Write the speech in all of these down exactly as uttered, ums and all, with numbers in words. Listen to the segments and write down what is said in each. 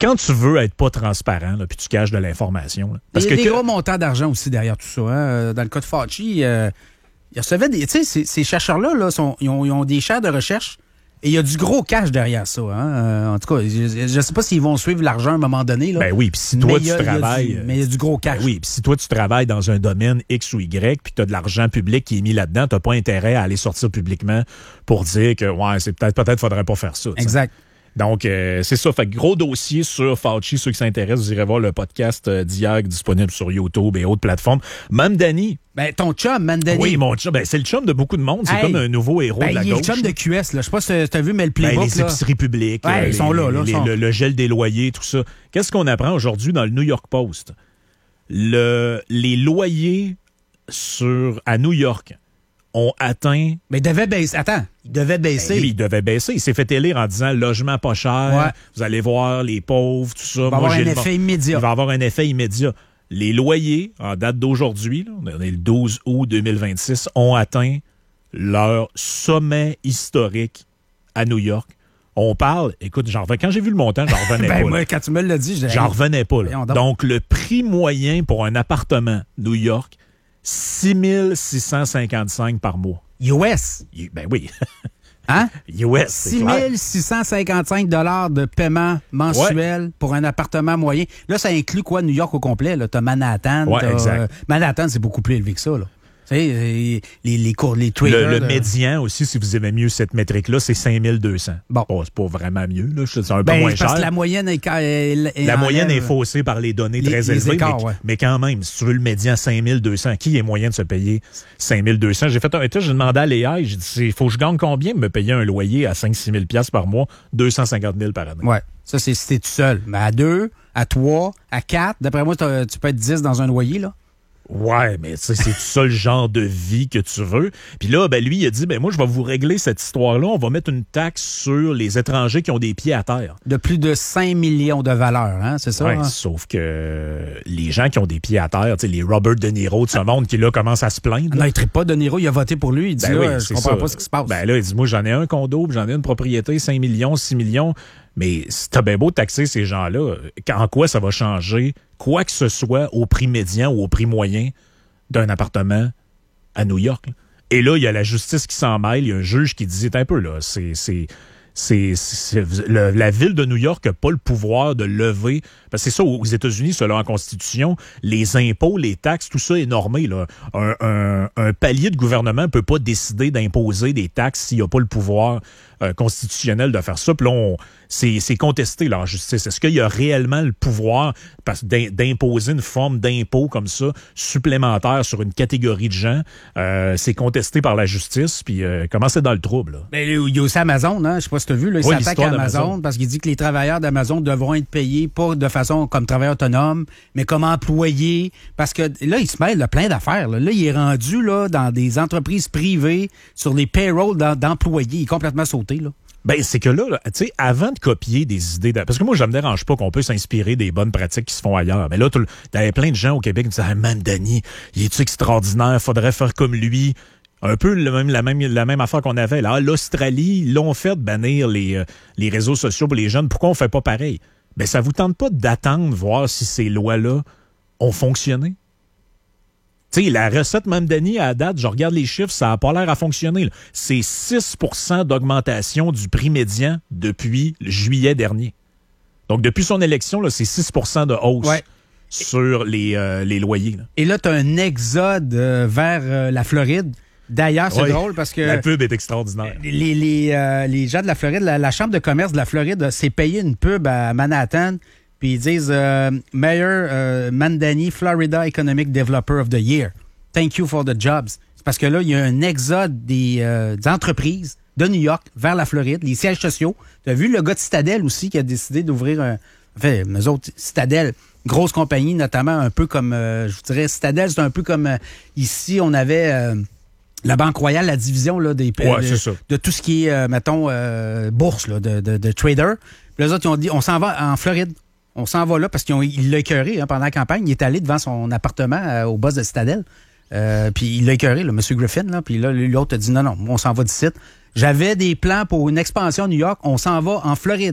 quand tu veux être pas transparent, là, puis tu caches de l'information. Là, parce il y a que des que... gros montants d'argent aussi derrière tout ça. Hein. Dans le cas de Fauci, euh, il recevait des. Tu sais, ces, ces chercheurs-là, là, sont, ils, ont, ils ont des chaires de recherche et il y a du gros cash derrière ça. Hein. Euh, en tout cas, je ne sais pas s'ils vont suivre l'argent à un moment donné. Là. Ben oui, puis si toi, mais tu a, travailles... Du, mais il y a du gros cash. Ben oui, puis si toi, tu travailles dans un domaine X ou Y, puis tu as de l'argent public qui est mis là-dedans, tu n'as pas intérêt à aller sortir publiquement pour dire que, ouais, c'est peut-être, peut-être faudrait pas faire ça. T'sais. Exact. Donc, euh, c'est ça. Fait que gros dossier sur Fauci. Ceux qui s'intéressent, vous irez voir le podcast d'hier disponible sur YouTube et autres plateformes. Mamdani. Ben, ton chum, Mamdani. Oui, mon chum. Ben, c'est le chum de beaucoup de monde. C'est hey, comme un nouveau héros ben, de la il gauche. est le chum de Q S. Là. Je sais pas si tu as vu, mais le playbook. Ben, les épiceries publiques. Ouais, euh, ils sont les, là. là les, sont... Le, le gel des loyers, tout ça. Qu'est-ce qu'on apprend aujourd'hui dans le New York Post? Le, les loyers sur, à New York ont atteint... Mais il devait baisser. Attends, il devait baisser. Ben, lui, il devait baisser. Il s'est fait élire en disant logement pas cher, ouais. Vous allez voir les pauvres, tout ça. Il va Moi, avoir j'ai un le... effet immédiat. Il va avoir un effet immédiat. Les loyers, en date d'aujourd'hui, là, on est le douze août deux mille vingt-six, ont atteint leur sommet historique à New York. On parle, écoute, j'en revenais, quand j'ai vu le montant, j'en revenais ben, pas. Moi, quand tu me l'as dit, j'en revenais pas. Là. donc. donc, le prix moyen pour un appartement New York, six mille six cent cinquante-cinq par mois. U S? Ben oui. Hein? U S. six mille six cent cinquante-cinq dollars de paiement mensuel ouais. pour un appartement moyen. Là, ça inclut quoi, New York au complet? Tu as Manhattan. Ouais, t'as, exact. Euh, Manhattan, c'est beaucoup plus élevé que ça. Là. Tu sais, les, les cours, les traders. Le, le de... médian aussi, si vous aimez mieux cette métrique-là, c'est cinq mille deux cents. Bon. Oh, c'est pas vraiment mieux, là. C'est un ben, peu moins parce cher. Parce que la moyenne est, est, est La moyenne enlève, est faussée par les données les, très les élevées. écarts, mais, ouais. mais quand même, si tu veux le médian cinq mille deux cents, qui est moyen de se payer cinq mille deux cents? J'ai fait un test, j'ai demandé à Léa, j'ai dit, il faut que je gagne combien de me payer un loyer à cinq à six mille dollars par mois, deux cent cinquante mille par année. Ouais. Ça, c'est si t'es tout seul. Mais à deux, à trois, à quatre, d'après moi, tu peux être dix dans un loyer, là. Ouais, mais c'est ça le genre de vie que tu veux. Puis là, ben lui, il a dit, ben moi, je vais vous régler cette histoire-là. On va mettre une taxe sur les étrangers qui ont des pieds à terre. De plus de cinq millions de valeur, hein, c'est ça? Ouais, hein? Sauf que les gens qui ont des pieds à terre, tu sais, les Robert De Niro de ce monde qui, là, commencent à se plaindre. Ah non, il ne traite pas De Niro, il a voté pour lui. Il dit, ben là, oui, je comprends ça. pas ce qui se passe. Ben là, il dit, moi, j'en ai un condo, j'en ai une propriété, cinq millions, six millions. Mais si t'as bien beau taxer ces gens-là, en quoi ça va changer, quoi que ce soit, au prix médian ou au prix moyen d'un appartement à New York? Là. Et là, il y a la justice qui s'en mêle, il y a un juge qui dit, un peu, là, c'est... c'est C'est, c'est le, la ville de New York n'a pas le pouvoir de lever. Parce que c'est ça, aux États-Unis, selon la Constitution, les impôts, les taxes, tout ça est normé. Là. Un, un, un palier de gouvernement ne peut pas décider d'imposer des taxes s'il n'y a pas le pouvoir euh, constitutionnel de faire ça. Puis là, on, c'est, c'est contesté là, en justice. Est-ce qu'il y a réellement le pouvoir parce, d'imposer une forme d'impôt comme ça, supplémentaire sur une catégorie de gens? Euh, c'est contesté par la justice. Puis euh, comment c'est dans le trouble? Là? Mais il y a aussi Amazon, hein? Je sais pas si tu as vu, là, il oui, s'attaque à Amazon parce qu'il dit que les travailleurs d'Amazon devront être payés pas de façon comme travailleurs autonomes, mais comme employés. Parce que là, il se mêle de plein d'affaires. Là. là, il est rendu là, dans des entreprises privées sur les payrolls d'employés. Il est complètement sauté. Là. Ben, c'est que là, là tu sais, avant de copier des idées... De... Parce que moi, je me dérange pas qu'on peut s'inspirer des bonnes pratiques qui se font ailleurs. Mais là, tu avais plein de gens au Québec qui disaient ah, « Mamdani, il est-tu extraordinaire? Faudrait faire comme lui. » Un peu le même, la, même, la même affaire qu'on avait. Là, l'Australie, ils l'ont fait de bannir les, euh, les réseaux sociaux pour les jeunes. Pourquoi on fait pas pareil? Ben, ça vous tente pas d'attendre, voir si ces lois-là ont fonctionné? Tu sais, la recette Mamdani, à la date, je regarde les chiffres, ça n'a pas l'air à fonctionner. Là. C'est six pour cent d'augmentation du prix médian depuis juillet dernier. Donc, depuis son élection, là, c'est six pour cent de hausse ouais. sur les, euh, les loyers. Là. Et là, tu as un exode euh, vers euh, la Floride. D'ailleurs, c'est oui, drôle parce que... La pub est extraordinaire. Les, les, euh, les gens de la Floride, la, la Chambre de commerce de la Floride s'est payé une pub à Manhattan, puis ils disent euh, « Mayor euh, Mamdani, Florida Economic Developer of the Year. Thank you for the jobs. » C'est parce que là, il y a un exode des, euh, des entreprises de New York vers la Floride, les sièges sociaux. Tu as vu le gars de Citadel aussi qui a décidé d'ouvrir un... Enfin, nous autres, Citadel, grosse compagnie, notamment un peu comme... Euh, je vous dirais, Citadel, c'est un peu comme... Euh, ici, on avait... Euh, la Banque Royale, la division là, des, ouais, de, de tout ce qui est, euh, mettons, euh, bourse là, de, de, de trader. Puis les autres, ils ont dit, on s'en va en Floride. On s'en va là parce qu'il l'a écœuré hein, pendant la campagne. Il est allé devant son appartement euh, au boss de Citadel. Euh, puis il l'a écœuré, là, M. Griffin. Là, puis là, l'autre a dit, non, non, on s'en va d'ici. J'avais des plans pour une expansion à New York. On s'en va en Floride.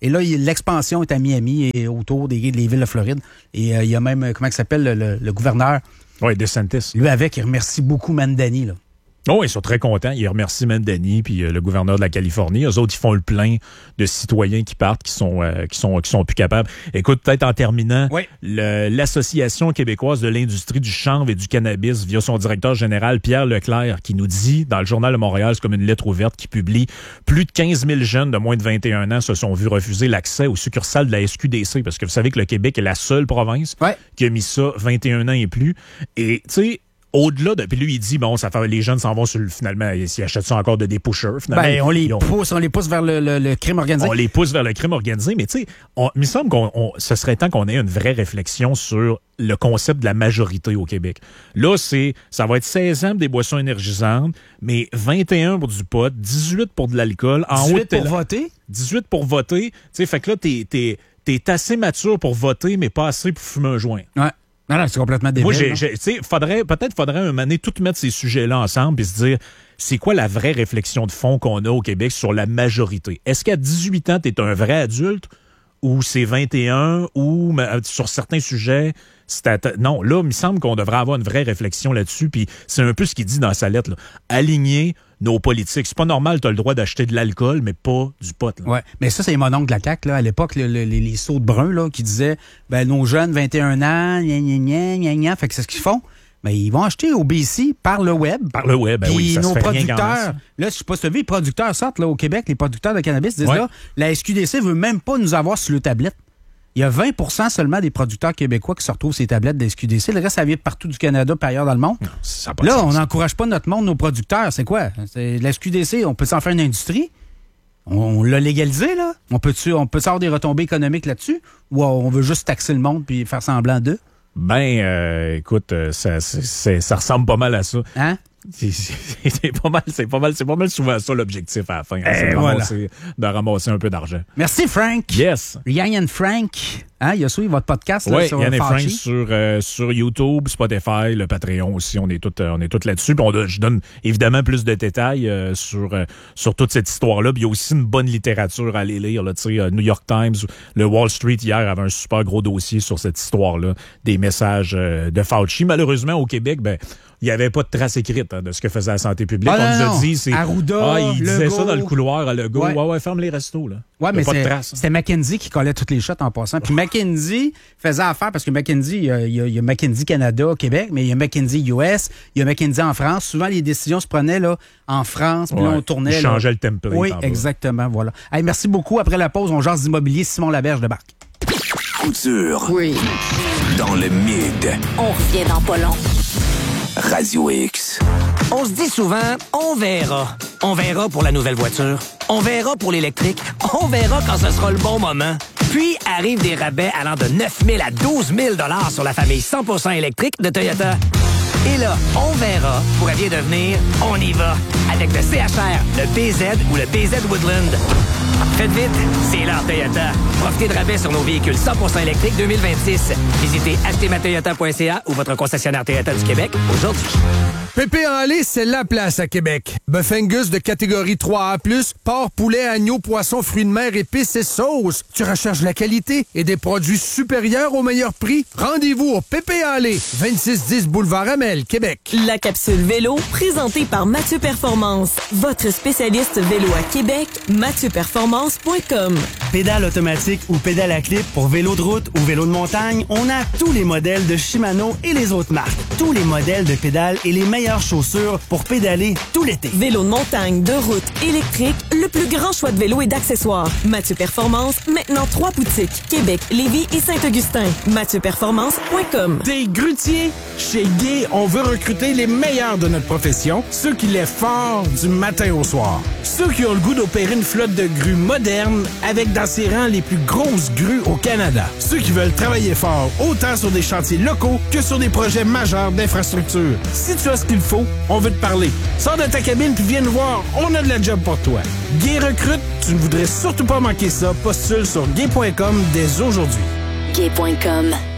Et là, il, l'expansion est à Miami et autour des, des villes de Floride. Et euh, il y a même, comment il s'appelle, le, le, le gouverneur. Oui, DeSantis. Lui, avec, il remercie beaucoup Mandani, là. Oh, ils sont très contents. Ils remercient Mandani puis euh, le gouverneur de la Californie. Eux autres, ils font le plein de citoyens qui partent, qui sont euh, qui sont qui sont plus capables. Écoute, peut-être en terminant, oui. le, l'Association québécoise de l'industrie du chanvre et du cannabis, via son directeur général Pierre Leclerc, qui nous dit dans le Journal de Montréal, c'est comme une lettre ouverte qui publie, plus de quinze mille jeunes de moins de vingt et un ans se sont vus refuser l'accès aux succursales de la S Q D C, parce que vous savez que le Québec est la seule province ouais. qui a mis ça vingt et un ans et plus. Et tu sais, au-delà de... Puis lui, il dit, bon, ça fait, les jeunes s'en vont sur le... Finalement, ils achètent ça encore de des pushers, finalement. Ben, on les ont, pousse, on les pousse vers le, le, le crime organisé. On les pousse vers le crime organisé, mais tu sais, il me semble qu'on on, ce serait temps qu'on ait une vraie réflexion sur le concept de la majorité au Québec. Là, c'est... Ça va être seize ans pour des boissons énergisantes, mais vingt et un pour du pot, dix-huit pour de l'alcool. En dix-huit haut, pour voter? dix-huit pour voter. Tu sais, fait que là, t'es, t'es, t'es assez mature pour voter, mais pas assez pour fumer un joint. Ouais. Non, non, c'est complètement débile. Moi, j'ai, j'ai, tu sais, faudrait, peut-être faudrait un moment donné tout mettre ces sujets-là ensemble et se dire, c'est quoi la vraie réflexion de fond qu'on a au Québec sur la majorité? Est-ce qu'à dix-huit ans, t'es un vrai adulte ou c'est vingt et un ou sur certains sujets, c'est à t- non, là, il me semble qu'on devrait avoir une vraie réflexion là-dessus, puis c'est un peu ce qu'il dit dans sa lettre, là. Aligner nos politiques. C'est pas normal, tu as le droit d'acheter de l'alcool, mais pas du pot. Là. Ouais, mais ça, c'est mon oncle de la C A Q, là, à l'époque, le, le, les, les sauts de brun, là, qui disaient, ben, nos jeunes, vingt et un ans, gna, gna, gna, gna, gna, fait que c'est ce qu'ils font. Ben, ils vont acheter au B C par le web. Par le web, ben puis oui, ça nos se fait producteurs, rien là, je sais pas si tu as vu, les producteurs sortent, là, au Québec, les producteurs de cannabis disent, ouais. là, la S Q D C veut même pas nous avoir sur le tablette. Il y a vingt pour cent seulement des producteurs québécois qui se retrouvent sur les tablettes de la S Q D C. Le reste, ça vient de partout du Canada, par ailleurs dans le monde. Non, ça là, sens. on n'encourage pas notre monde, nos producteurs. C'est quoi? C'est la S Q D C, on peut s'en faire une industrie? On, on l'a légalisé, là? On peut-tu, on peut avoir des retombées économiques là-dessus? Ou on veut juste taxer le monde puis faire semblant d'eux? Ben, euh, écoute, ça, c'est, c'est, ça ressemble pas mal à ça. Hein? C'est, c'est, c'est pas mal, c'est pas mal, c'est pas mal souvent ça l'objectif à la fin. Hein, eh, c'est de, voilà. ramasser, de ramasser un peu d'argent. Merci, Frank. Yes. Yann Frank. Hein, il a suivi votre podcast là, ouais, sur Yann et Frank Fauci. sur, euh, sur YouTube, Spotify, le Patreon aussi. On est tous on est tous là-dessus. Puis on, je donne évidemment plus de détails euh, sur, euh, sur toute cette histoire-là. Puis il y a aussi une bonne littérature à aller lire. Là, euh, New York Times, le Wall Street hier avait un super gros dossier sur cette histoire-là, des messages euh, de Fauci. Malheureusement, au Québec, ben il n'y avait pas de trace écrite hein, de ce que faisait la santé publique. Ah, on non, nous a non. dit, c'est... Arruda, ah, il disait Legault. ça dans le couloir à Legault. Ouais. ouais, ouais, ferme les restos, là. Ouais, il y a mais pas c'est, de trace. c'était McKinsey qui collait toutes les shots en passant. Puis McKinsey faisait affaire parce que McKinsey, il y, a, il, y a, il y a McKinsey Canada au Québec, mais il y a McKinsey U S, il y a McKinsey en France. Souvent, les décisions se prenaient là, en France, puis Ouais. là, on tournait. Il là. changeait le template. Oui, en bas. exactement, voilà. Hey, merci beaucoup. Après la pause, on jase d'immobilier. Simon Laberge de Barque. Couture. Oui. Dans le mid. On revient dans pas long. Radio X. On se dit souvent, on verra. On verra pour la nouvelle voiture. On verra pour l'électrique. On verra quand ce sera le bon moment. Puis arrivent des rabais allant de neuf mille à douze mille dollars sur la famille cent pour cent électrique de Toyota. Et là, on verra pourrait bien devenir on y va avec le C H R, le B Z ou le B Z Woodland. Faites vite, c'est l'heure Toyota. Profitez de rabais sur nos véhicules cent pour cent électriques deux mille vingt-six. Visitez acheter ma toyota point c a ou votre concessionnaire Toyota du Québec aujourd'hui. Pépé en lait, c'est la place à Québec. Bœuf Angus de catégorie trois A plus, porc, poulet, agneau, poisson, fruits de mer, épices et sauces. Tu recherches la qualité et des produits supérieurs au meilleur prix? Rendez-vous au Pépé en lait, vingt-six dix boulevard Amel, Québec. La capsule vélo, présentée par Mathieu Performance. Votre spécialiste vélo à Québec, mathieu performance point com. Pédale automatique ou pédale à clip pour vélo de route ou vélo de montagne, on a tous les modèles de Shimano et les autres marques. Tous les modèles de pédales et les meilleures chaussures pour pédaler tout l'été. Vélo de montagne, de route, électrique, le plus grand choix de vélos et d'accessoires. Mathieu Performance, maintenant trois boutiques. Québec, Lévis et Saint-Augustin. mathieu performance point com. Des grutiers? Chez Guy, on veut recruter les meilleurs de notre profession, ceux qui lèvent fort du matin au soir. Ceux qui ont le goût d'opérer une flotte de grues moderne avec dans ses rangs les plus grosses grues au Canada. Ceux qui veulent travailler fort autant sur des chantiers locaux que sur des projets majeurs d'infrastructure. Si tu as ce qu'il faut, on veut te parler. Sors de ta cabine puis viens nous voir, on a de la job pour toi. Gay recrute, tu ne voudrais surtout pas manquer ça. Postule sur gay point com dès aujourd'hui. gay point com.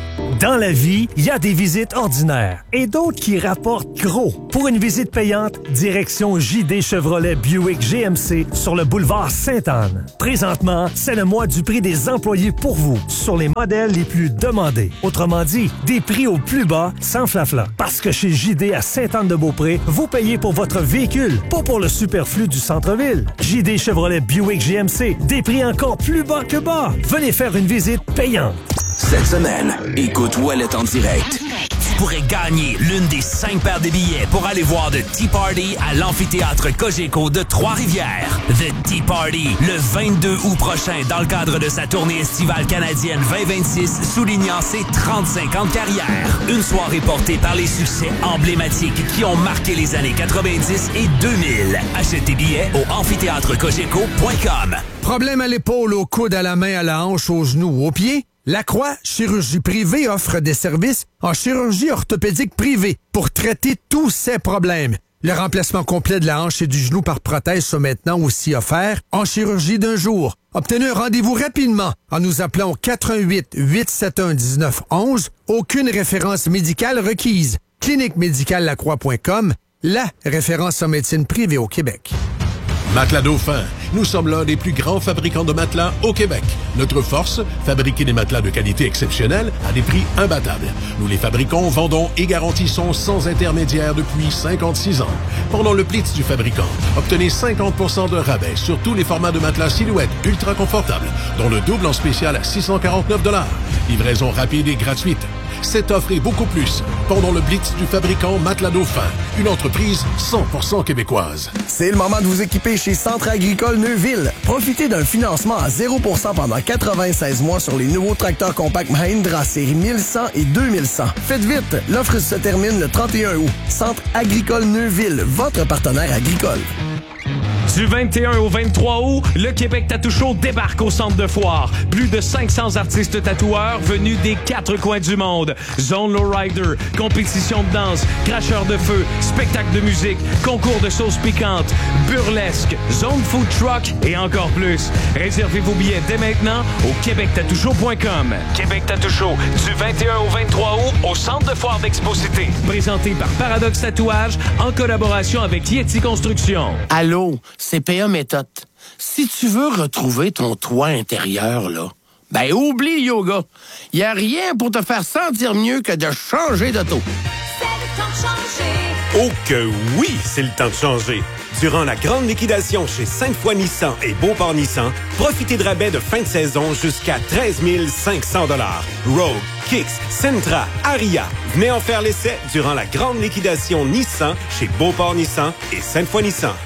Dans la vie, il y a des visites ordinaires et d'autres qui rapportent gros. Pour une visite payante, direction J D Chevrolet Buick G M C sur le boulevard Sainte-Anne. Présentement, c'est le mois du prix des employés pour vous sur les modèles les plus demandés. Autrement dit, des prix au plus bas sans flafla. Parce que chez J D à Sainte-Anne-de-Beaupré, vous payez pour votre véhicule, pas pour le superflu du centre-ville. J D Chevrolet Buick G M C, des prix encore plus bas que bas. Venez faire une visite payante. Cette semaine, écoute Ouellet en direct. Tu pourrais gagner l'une des cinq paires de billets pour aller voir The Tea Party à l'amphithéâtre Cogeco de Trois-Rivières. The Tea Party, le vingt-deux août prochain, dans le cadre de sa tournée estivale canadienne vingt vingt-six, soulignant ses trente-cinq ans de carrière. Une soirée portée par les succès emblématiques qui ont marqué les années quatre-vingt-dix et deux mille. Achète tes billets au amphithéâtre cogeco point com. Problème à l'épaule, au coude, à la main, à la hanche, aux genoux, aux pieds? Lacroix Chirurgie Privée offre des services en chirurgie orthopédique privée pour traiter tous ces problèmes. Le remplacement complet de la hanche et du genou par prothèse sont maintenant aussi offerts en chirurgie d'un jour. Obtenez un rendez-vous rapidement en nous appelant au quatre un huit, huit sept un, un neuf un un. Aucune référence médicale requise. clinique médicale lacroix point com, la référence en médecine privée au Québec. Matelas Dauphin. Nous sommes l'un des plus grands fabricants de matelas au Québec. Notre force, fabriquer des matelas de qualité exceptionnelle à des prix imbattables. Nous les fabriquons, vendons et garantissons sans intermédiaire depuis cinquante-six ans. Pendant le Blitz du fabricant, obtenez cinquante pour cent de rabais sur tous les formats de matelas silhouette ultra confortables, dont le double en spécial à six cent quarante-neuf dollars. Livraison rapide et gratuite. Cette offre et beaucoup plus pendant le Blitz du fabricant Matelas Dauphin, une entreprise cent pour cent québécoise. C'est le moment de vous équiper chez Centre agricole Neuville. Profitez d'un financement à zéro pour cent pendant quatre-vingt-seize mois sur les nouveaux tracteurs compacts Mahindra série mille cent et deux mille cent. Faites vite, l'offre se termine le trente et un août. Centre agricole Neuville, votre partenaire agricole. Du vingt et un au vingt-trois août, le Québec Tattoo Show débarque au centre de foire. Plus de cinq cents artistes tatoueurs venus des quatre coins du monde. Zone Lowrider, compétition de danse, cracheur de feu, spectacle de musique, concours de sauce piquante, burlesque, zone food truck et encore plus. Réservez vos billets dès maintenant au québec tattoo show point com. Québec Tattoo Show, du vingt et un au vingt-trois août, au centre de foire d'Expo Cité. Présenté par Paradoxe Tatouage, en collaboration avec Yeti Construction. Allô? C P A Méthode. Si tu veux retrouver ton toit intérieur, là, ben oublie le yoga. Il n'y a rien pour te faire sentir mieux que de changer d'auto. C'est le temps de changer. Oh que oui, c'est le temps de changer. Durant la grande liquidation chez Sainte-Foy Nissan et Beauport Nissan, profitez de rabais de fin de saison jusqu'à treize mille cinq cents dollars. Rogue, Kicks, Sentra, Aria. Venez en faire l'essai durant la grande liquidation Nissan chez Beauport Nissan et Sainte-Foy Nissan.